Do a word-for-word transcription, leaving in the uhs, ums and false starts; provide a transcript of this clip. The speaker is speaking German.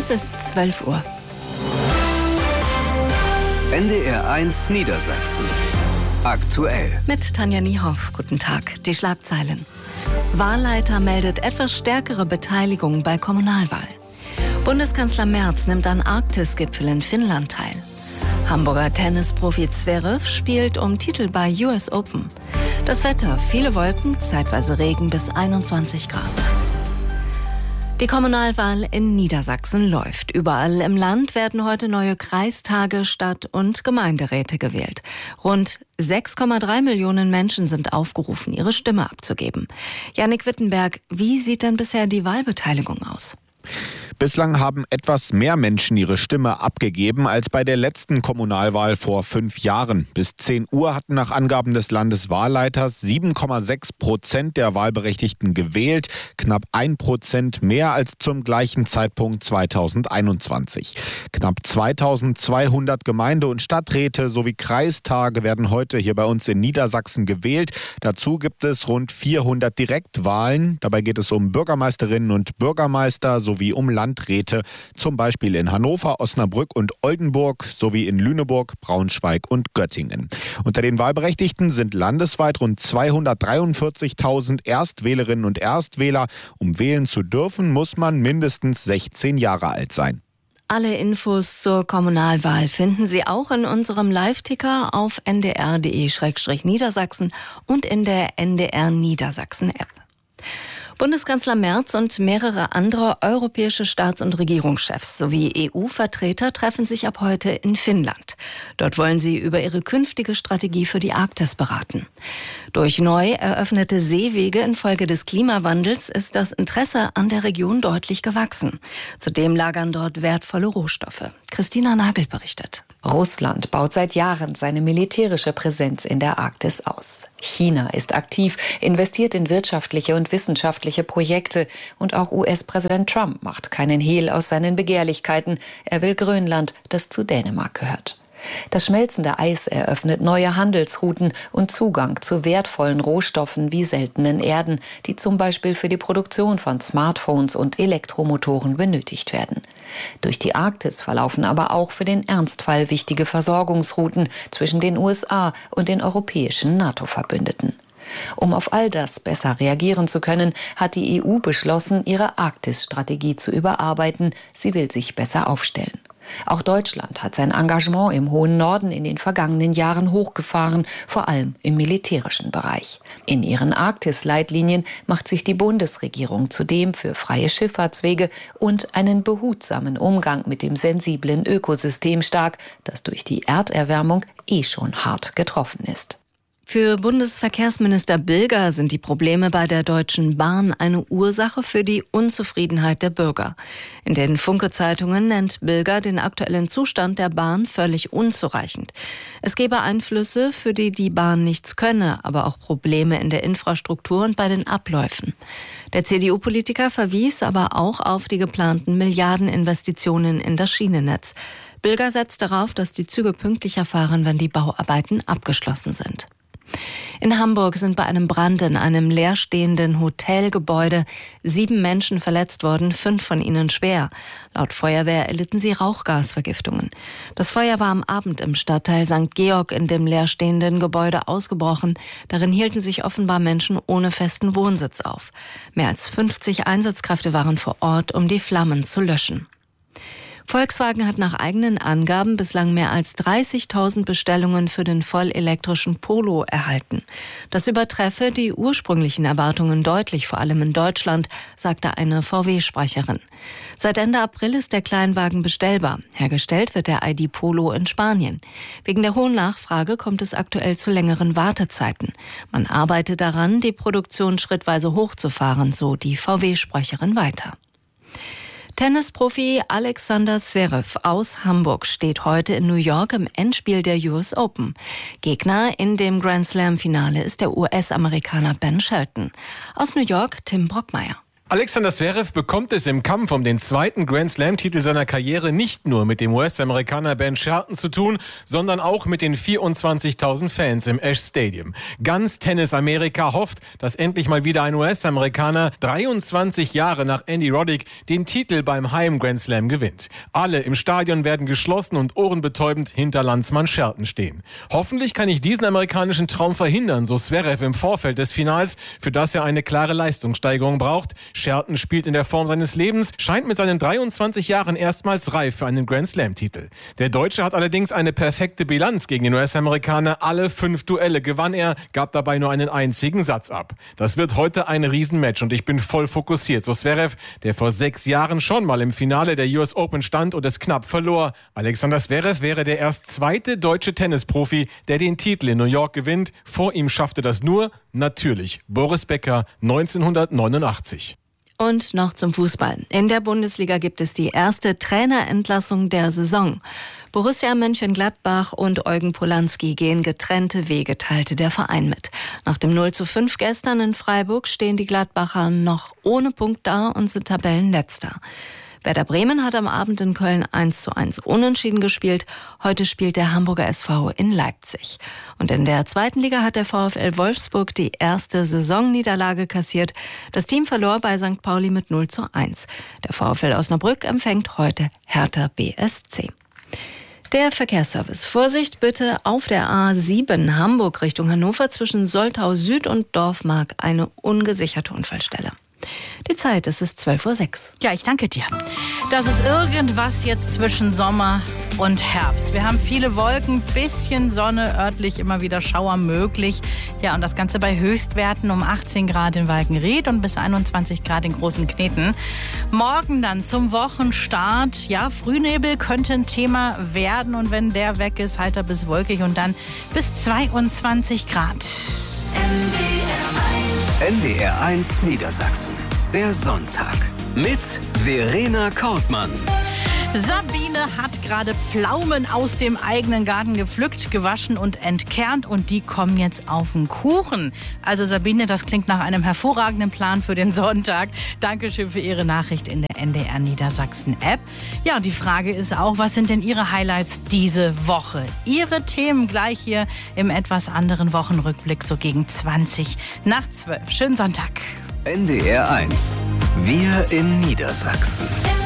Es ist zwölf Uhr. N D R eins Niedersachsen. Aktuell. Mit Tanja Niehoff. Guten Tag. Die Schlagzeilen. Wahlleiter meldet etwas stärkere Beteiligung bei Kommunalwahl. Bundeskanzler Merz nimmt an Arktis-Gipfel in Finnland teil. Hamburger Tennisprofi Zverev spielt um Titel bei U S Open. Das Wetter, viele Wolken, zeitweise Regen bis einundzwanzig Grad. Die Kommunalwahl in Niedersachsen läuft. Überall im Land werden heute neue Kreistage, Stadt- und Gemeinderäte gewählt. Rund sechs Komma drei Millionen Menschen sind aufgerufen, ihre Stimme abzugeben. Jannik Wittenberg, wie sieht denn bisher die Wahlbeteiligung aus? Bislang haben etwas mehr Menschen ihre Stimme abgegeben als bei der letzten Kommunalwahl vor fünf Jahren. Bis zehn Uhr hatten nach Angaben des Landeswahlleiters sieben Komma sechs Prozent der Wahlberechtigten gewählt, knapp ein Prozent mehr als zum gleichen Zeitpunkt zweitausendeinundzwanzig. Knapp zweitausendzweihundert Gemeinde- und Stadträte sowie Kreistage werden heute hier bei uns in Niedersachsen gewählt. Dazu gibt es rund vierhundert Direktwahlen. Dabei geht es um Bürgermeisterinnen und Bürgermeister sowie um Landräte. Landräte, zum Beispiel in Hannover, Osnabrück und Oldenburg sowie in Lüneburg, Braunschweig und Göttingen. Unter den Wahlberechtigten sind landesweit rund zweihundertdreiundvierzigtausend Erstwählerinnen und Erstwähler. Um wählen zu dürfen, muss man mindestens sechzehn Jahre alt sein. Alle Infos zur Kommunalwahl finden Sie auch in unserem Live-Ticker auf n d r punkt d e slash niedersachsen und in der N D R Niedersachsen-App. Bundeskanzler Merz und mehrere andere europäische Staats- und Regierungschefs sowie E U-Vertreter treffen sich ab heute in Finnland. Dort wollen sie über ihre künftige Strategie für die Arktis beraten. Durch neu eröffnete Seewege infolge des Klimawandels ist das Interesse an der Region deutlich gewachsen. Zudem lagern dort wertvolle Rohstoffe. Christina Nagel berichtet. Russland baut seit Jahren seine militärische Präsenz in der Arktis aus. China ist aktiv, investiert in wirtschaftliche und wissenschaftliche Projekte. Und auch U S-Präsident Trump macht keinen Hehl aus seinen Begehrlichkeiten. Er will Grönland, das zu Dänemark gehört. Das schmelzende Eis eröffnet neue Handelsrouten und Zugang zu wertvollen Rohstoffen wie seltenen Erden, die zum Beispiel für die Produktion von Smartphones und Elektromotoren benötigt werden. Durch die Arktis verlaufen aber auch für den Ernstfall wichtige Versorgungsrouten zwischen den U S A und den europäischen NATO-Verbündeten. Um auf all das besser reagieren zu können, hat die E U beschlossen, ihre Arktis-Strategie zu überarbeiten. Sie will sich besser aufstellen. Auch Deutschland hat sein Engagement im hohen Norden in den vergangenen Jahren hochgefahren, vor allem im militärischen Bereich. In ihren Arktis-Leitlinien macht sich die Bundesregierung zudem für freie Schifffahrtswege und einen behutsamen Umgang mit dem sensiblen Ökosystem stark, das durch die Erderwärmung eh schon hart getroffen ist. Für Bundesverkehrsminister Bilger sind die Probleme bei der Deutschen Bahn eine Ursache für die Unzufriedenheit der Bürger. In den Funke-Zeitungen nennt Bilger den aktuellen Zustand der Bahn völlig unzureichend. Es gebe Einflüsse, für die die Bahn nichts könne, aber auch Probleme in der Infrastruktur und bei den Abläufen. Der C D U-Politiker verwies aber auch auf die geplanten Milliardeninvestitionen in das Schienennetz. Bilger setzt darauf, dass die Züge pünktlicher fahren, wenn die Bauarbeiten abgeschlossen sind. In Hamburg sind bei einem Brand in einem leerstehenden Hotelgebäude sieben Menschen verletzt worden, fünf von ihnen schwer. Laut Feuerwehr erlitten sie Rauchgasvergiftungen. Das Feuer war am Abend im Stadtteil Sankt Georg in dem leerstehenden Gebäude ausgebrochen. Darin hielten sich offenbar Menschen ohne festen Wohnsitz auf. Mehr als fünfzig Einsatzkräfte waren vor Ort, um die Flammen zu löschen. Volkswagen hat nach eigenen Angaben bislang mehr als dreißigtausend Bestellungen für den vollelektrischen Polo erhalten. Das übertreffe die ursprünglichen Erwartungen deutlich, vor allem in Deutschland, sagte eine V W-Sprecherin. Seit Ende April ist der Kleinwagen bestellbar. Hergestellt wird der I D Polo in Spanien. Wegen der hohen Nachfrage kommt es aktuell zu längeren Wartezeiten. Man arbeitet daran, die Produktion schrittweise hochzufahren, so die V W-Sprecherin weiter. Tennisprofi Alexander Zverev aus Hamburg steht heute in New York im Endspiel der U S Open. Gegner in dem Grand Slam-Finale ist der U S-Amerikaner Ben Shelton. Aus New York Tim Brockmeier. Alexander Zverev bekommt es im Kampf um den zweiten Grand-Slam-Titel seiner Karriere nicht nur mit dem U S-Amerikaner Ben Shelton zu tun, sondern auch mit den vierundzwanzigtausend Fans im Ash Stadium. Ganz Tennis-Amerika hofft, dass endlich mal wieder ein U S-Amerikaner dreiundzwanzig Jahre nach Andy Roddick den Titel beim Heim-Grand-Slam gewinnt. Alle im Stadion werden geschlossen und ohrenbetäubend hinter Landsmann Shelton stehen. Hoffentlich kann ich diesen amerikanischen Traum verhindern, so Zverev im Vorfeld des Finals, für das er eine klare Leistungssteigerung braucht. Shelton spielt in der Form seines Lebens, scheint mit seinen dreiundzwanzig Jahren erstmals reif für einen Grand-Slam-Titel. Der Deutsche hat allerdings eine perfekte Bilanz gegen den U S-Amerikaner. Alle fünf Duelle gewann er, gab dabei nur einen einzigen Satz ab. Das wird heute ein Riesenmatch und ich bin voll fokussiert, so Zverev, der vor sechs Jahren schon mal im Finale der U S Open stand und es knapp verlor. Alexander Zverev wäre der erst zweite deutsche Tennisprofi, der den Titel in New York gewinnt. Vor ihm schaffte das nur, natürlich, Boris Becker neunzehnhundertneunundachtzig. Und noch zum Fußball. In der Bundesliga gibt es die erste Trainerentlassung der Saison. Borussia Mönchengladbach und Eugen Polanski gehen getrennte Wege, teilte der Verein mit. Nach dem null zu fünf gestern in Freiburg stehen die Gladbacher noch ohne Punkt da und sind Tabellenletzter. Werder Bremen hat am Abend in Köln eins zu eins unentschieden gespielt. Heute spielt der Hamburger S V in Leipzig. Und in der zweiten Liga hat der VfL Wolfsburg die erste Saisonniederlage kassiert. Das Team verlor bei Sankt Pauli mit null zu eins. Der VfL Osnabrück empfängt heute Hertha B S C. Der Verkehrsservice. Vorsicht bitte auf der A sieben Hamburg Richtung Hannover zwischen Soltau Süd und Dorfmark eine ungesicherte Unfallstelle. Die Zeit, es ist zwölf Uhr sechs. Ja, ich danke dir. Das ist irgendwas jetzt zwischen Sommer und Herbst. Wir haben viele Wolken, bisschen Sonne, örtlich immer wieder Schauer möglich. Ja, und das Ganze bei Höchstwerten um achtzehn Grad in Walkenried und bis einundzwanzig Grad in Großen Kneten. Morgen dann zum Wochenstart. Ja, Frühnebel könnte ein Thema werden und wenn der weg ist, heiter bis wolkig und dann bis zweiundzwanzig Grad. N D R eins Niedersachsen. Der Sonntag mit Verena Kortmann. Sabine hat gerade Pflaumen aus dem eigenen Garten gepflückt, gewaschen und entkernt und die kommen jetzt auf den Kuchen. Also Sabine, das klingt nach einem hervorragenden Plan für den Sonntag. Dankeschön für Ihre Nachricht in der N D R Niedersachsen App. Ja, und die Frage ist auch, was sind denn Ihre Highlights diese Woche? Ihre Themen gleich hier im etwas anderen Wochenrückblick, so gegen zwanzig nach zwölf. Schönen Sonntag. N D R eins. Wir in Niedersachsen.